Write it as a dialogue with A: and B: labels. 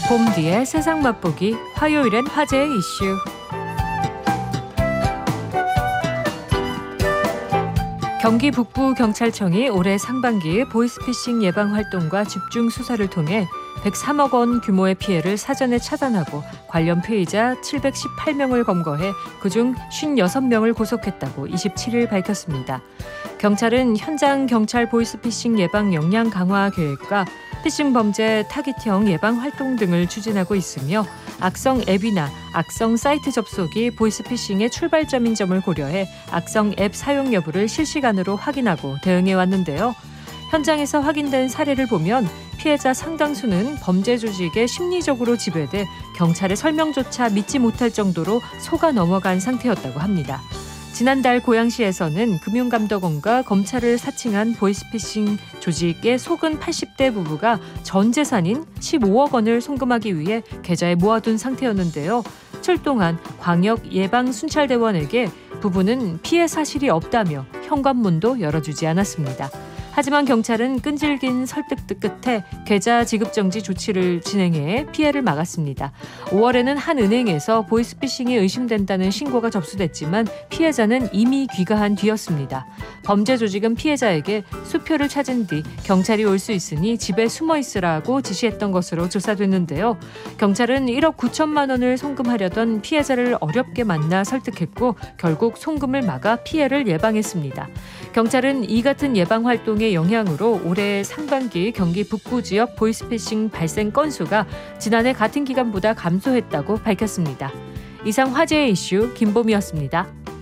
A: 봄 뒤에 세상 맛보기, 화요일엔 화제의 이슈. 경기 북부경찰청이 올해 상반기 보이스피싱 예방 활동과 집중 수사를 통해 103억 원 규모의 피해를 사전에 차단하고 관련 피의자 718명을 검거해 그중 56명을 구속했다고 27일 밝혔습니다. 경찰은 현장 경찰 보이스피싱 예방 역량 강화 계획과 피싱 범죄 타깃형 예방 활동 등을 추진하고 있으며 악성 앱이나 악성 사이트 접속이 보이스피싱의 출발점인 점을 고려해 악성 앱 사용 여부를 실시간으로 확인하고 대응해 왔는데요. 현장에서 확인된 사례를 보면 피해자 상당수는 범죄 조직에 심리적으로 지배돼 경찰의 설명조차 믿지 못할 정도로 속아 넘어간 상태였다고 합니다. 지난달 고양시에서는 금융감독원과 검찰을 사칭한 보이스피싱 조직의 속은 80대 부부가 전 재산인 15억 원을 송금하기 위해 계좌에 모아둔 상태였는데요. 출동한 광역예방순찰대원에게 부부는 피해 사실이 없다며 현관문도 열어주지 않았습니다. 하지만 경찰은 끈질긴 설득 끝에 계좌 지급 정지 조치를 진행해 피해를 막았습니다. 5월에는 한 은행에서 보이스피싱이 의심된다는 신고가 접수됐지만 피해자는 이미 귀가한 뒤였습니다. 범죄 조직은 피해자에게 수표를 찾은 뒤 경찰이 올 수 있으니 집에 숨어 있으라고 지시했던 것으로 조사됐는데요. 경찰은 1억 9천만 원을 송금하려던 피해자를 어렵게 만나 설득했고 결국 송금을 막아 피해를 예방했습니다. 경찰은 이 같은 예방 활동의 영향으로 올해 상반기 경기 북부 지역 보이스피싱 발생 건수가 지난해 같은 기간보다 감소했다고 밝혔습니다. 이상 화제의 이슈 김봄이었습니다.